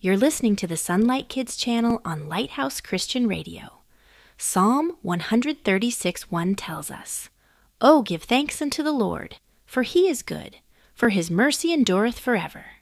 You're listening to the Sunlight Kids channel on Lighthouse Christian Radio. Psalm 136:1 tells us, "Oh, give thanks unto the Lord, for he is good, for his mercy endureth forever."